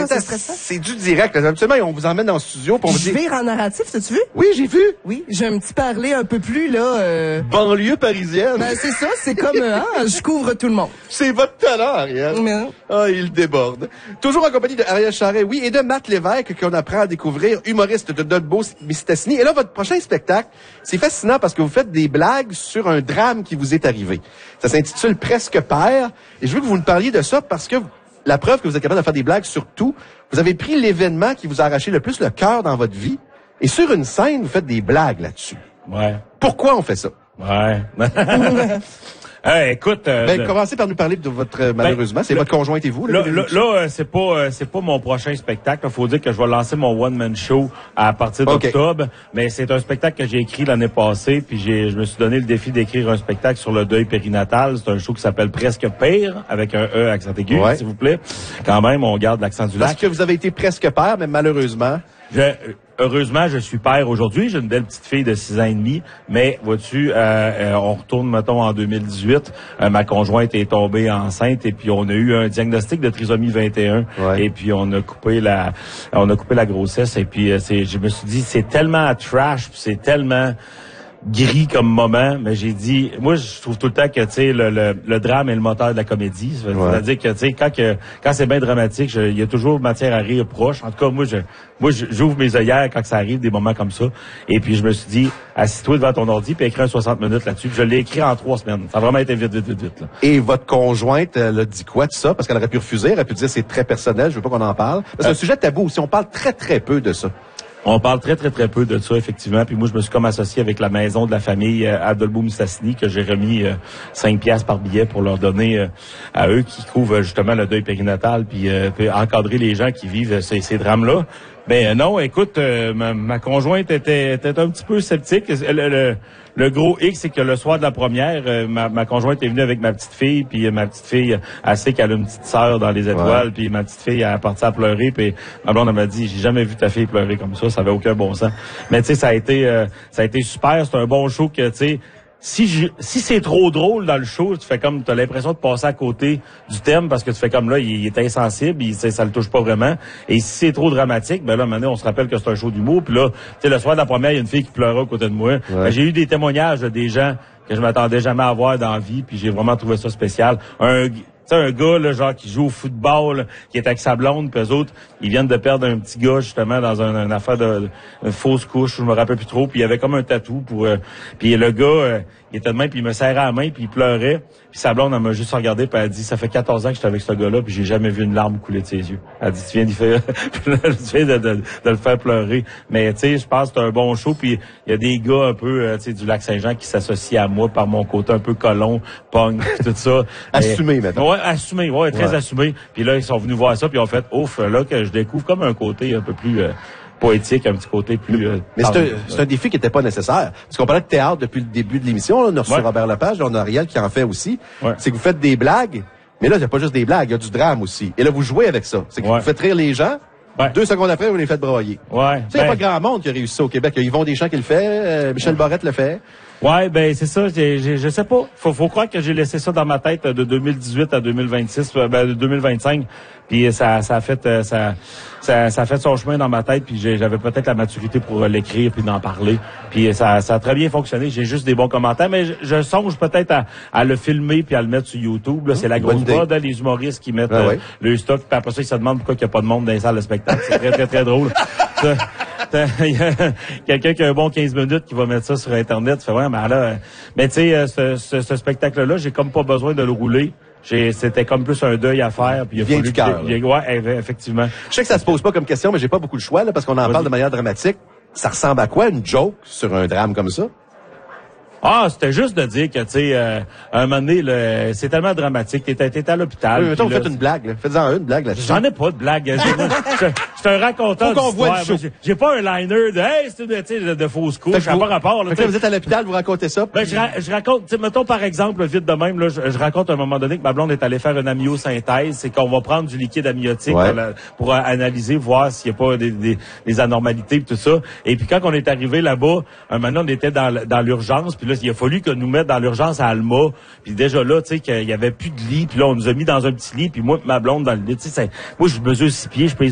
c'est stressant. C'est du direct. Absolument, on vous emmène dans le studio pour on vous dit... Je vire en narratif, t'as-tu vu? Oui, j'ai vu. Oui, j'ai un petit parler un peu plus, là... Banlieue parisienne. Ben, c'est ça, c'est comme, je couvre tout le monde. C'est votre talent, Ariel. Mais... Ah, il déborde. Toujours en compagnie de Ariel Charret, oui, et de Matt Lévesque, qu'on apprend à découvrir, humoriste de Dolbeau-Mistassini. Et là, votre prochain spectacle, c'est fascinant parce que vous faites des blagues sur un drame qui vous est arrivé. Ça s'intitule Presque Père. Et je veux que vous nous parliez de ça parce que la preuve que vous êtes capable de faire des blagues sur tout, vous avez pris l'événement qui vous a arraché le plus le cœur dans votre vie. Et sur une scène, vous faites des blagues là-dessus. Ouais. Pourquoi on fait ça? Ouais. Écoute, commencez par nous parler de votre malheureusement, c'est votre conjointe et vous. Là, c'est pas mon prochain spectacle. Il faut dire que je vais lancer mon one man show à partir d'octobre, mais c'est un spectacle que j'ai écrit l'année passée, puis je me suis donné le défi d'écrire un spectacle sur le deuil périnatal. C'est un show qui s'appelle Presque Père avec un E accent aigu, s'il vous plaît. Quand même, on garde l'accent du lac. Parce que vous avez été presque père, mais malheureusement. Heureusement, je suis père aujourd'hui. J'ai une belle petite fille de 6 ans et demi. Mais, vois-tu, on retourne, mettons, en 2018. Ma conjointe est tombée enceinte et puis on a eu un diagnostic de trisomie 21. Ouais. Et puis, on a coupé la grossesse. Et puis, je me suis dit, c'est tellement trash, c'est tellement gris comme moment, mais j'ai dit, moi je trouve tout le temps que tu sais le drame est le moteur de la comédie, c'est-à-dire que tu sais quand c'est bien dramatique, il y a toujours matière à rire proche. En tout cas, moi j'ouvre mes œillères quand ça arrive des moments comme ça. Et puis je me suis dit, assis-toi devant ton ordi puis écris un 60 minutes là-dessus. Puis je l'ai écrit en 3 semaines. Ça a vraiment été vite là. Et votre conjointe elle a dit quoi de ça? Parce qu'elle aurait pu refuser, elle aurait pu dire c'est très personnel, je veux pas qu'on en parle. C'est un sujet tabou aussi, on parle très très peu de ça. On parle très peu de ça, effectivement. Puis moi, je me suis comme associé avec la maison de la famille à Dolbeau-Mistassini, que j'ai remis 5 piastres par billet pour leur donner à eux qui couvrent justement le deuil périnatal, puis encadrer les gens qui vivent ces drames-là. Ben non, écoute, ma conjointe était un petit peu sceptique. Le gros X, c'est que le soir de la première, ma conjointe est venue avec ma petite fille, puis ma petite fille, elle sait qu'elle a une petite sœur dans les étoiles, puis ma petite fille, elle est partie à pleurer, puis ma blonde, elle m'a dit, j'ai jamais vu ta fille pleurer comme ça avait aucun bon sens. Mais tu sais, ça a été super, c'est un bon show que, tu sais, si c'est trop drôle dans le show, tu fais comme, t'as l'impression de passer à côté du thème parce que tu fais comme là, il est insensible, ça le touche pas vraiment. Et si c'est trop dramatique, ben là, maintenant, on se rappelle que c'est un show d'humour. Puis là, tu sais, le soir de la première, il y a une fille qui pleurait à côté de moi. Ouais. Ben, j'ai eu des témoignages des gens que je m'attendais jamais à voir dans la vie, puis j'ai vraiment trouvé ça spécial. Tu sais, un gars, là, genre, qui joue au football, là, qui est avec sa blonde, puis eux autres, ils viennent de perdre un petit gars, justement, dans une affaire de fausse couche, je me rappelle plus trop, puis il y avait comme un tatou pour... puis le gars, il était de même, puis il me serrait la main, puis il pleurait, puis sa blonde, elle m'a juste regardé, puis elle a dit, ça fait 14 ans que j'étais avec ce gars-là, puis j'ai jamais vu une larme couler de ses yeux. Elle a dit, tu viens d'y faire... tu viens de le faire pleurer. Mais, tu sais, je pense que c'est un bon show, puis il y a des gars un peu, tu sais, du Lac-Saint-Jean qui s'associent à moi par mon côté un peu colon, punk, tout ça. Assumé, maintenant. Ouais, assumé, très assumé. Puis là, ils sont venus voir ça, puis ils ont fait, ouf, là, que je découvre comme un côté un peu plus poétique, un petit côté plus... Mais c'est un défi qui n'était pas nécessaire. Parce qu'on parlait de théâtre depuis le début de l'émission, on a reçu Robert Lepage, on a Ariel qui en fait aussi. Ouais. C'est que vous faites des blagues, mais là, il n'y a pas juste des blagues, il y a du drame aussi. Et là, vous jouez avec ça. C'est que vous faites rire les gens, 2 secondes après, vous les faites broyer. Ouais. Tu sais, il n'y a pas grand monde qui a réussi ça au Québec. Il y a Yvon Deschamps qui le fait, Michel Barrette le fait. Ouais, ben c'est ça. Je sais pas. Faut croire que j'ai laissé ça dans ma tête de 2018 à 2026, de 2025. Puis ça a fait son chemin dans ma tête. Puis j'avais peut-être la maturité pour l'écrire puis d'en parler. Puis ça a très bien fonctionné. J'ai juste des bons commentaires, mais je songe peut-être à le filmer puis à le mettre sur YouTube. Là, c'est la grosse mode, les humoristes qui mettent le stock. Puis après ça, ils se demandent pourquoi il n'y a pas de monde dans les salles de spectacle. C'est très très très drôle. Il y a quelqu'un qui a un bon 15 minutes qui va mettre ça sur Internet. Tu fais, ouais, mais là, mais tu sais, ce spectacle-là, j'ai comme pas besoin de le rouler. C'était comme plus un deuil à faire. Puis il vient du cœur. Ouais, effectivement. Je sais que ça se pose pas comme question, mais j'ai pas beaucoup de choix, là, parce qu'on en parle de manière dramatique. Ça ressemble à quoi, une joke sur un drame comme ça? Ah, c'était juste de dire que, tu sais, à un moment donné, c'est tellement dramatique. T'es à l'hôpital. Oui, mettons, vous faites une blague, là. Faites-en une blague là-dessus. J'en ai pas de blague. Je un raconteur d'histoire. J'ai pas un liner de, hey, c'est de fausses couches. Ça n'a pas rapport, là. Vous êtes à l'hôpital, vous racontez ça. Ben, je raconte, mettons, par exemple, vite de même, là, je raconte à un moment donné que ma blonde est allée faire une amyosynthèse. C'est qu'on va prendre du liquide amniotique pour analyser, voir s'il n'y a pas des anormalités et tout ça. Et puis, quand on est arrivé là-bas, un moment donné, on était dans l'urgence. Puis là, il a fallu que nous mettre dans l'urgence à Alma. Puis déjà là, tu sais, qu'il y avait plus de lit. Puis là, on nous a mis dans un petit lit. Puis moi, ma blonde dans le lit. Tu sais, moi, je mesure 6 pieds, je pèse